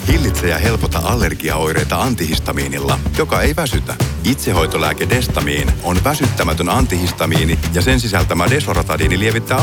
Hillitse ja helpota allergiaoireita antihistamiinilla, joka ei väsytä. Itsehoitolääke Destamiin on väsyttämätön antihistamiini ja sen sisältämä Desoratadiini lievittää